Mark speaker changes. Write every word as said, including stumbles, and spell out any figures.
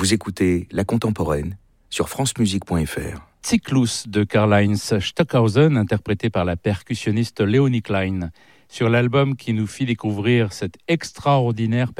Speaker 1: Vous écoutez La Contemporaine sur francemusique point f r.
Speaker 2: Zyklus de Karl-Heinz Stockhausen, interprété par la percussionniste Léonie Klein, sur l'album qui nous fit découvrir cette extraordinaire